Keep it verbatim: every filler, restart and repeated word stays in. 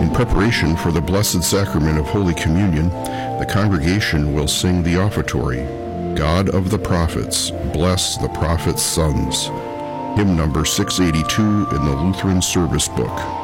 In preparation for the Blessed Sacrament of Holy Communion, the congregation will sing the offertory, God of the Prophets, Bless the Prophets' Sons, hymn number six eighty-two in the Lutheran Service Book.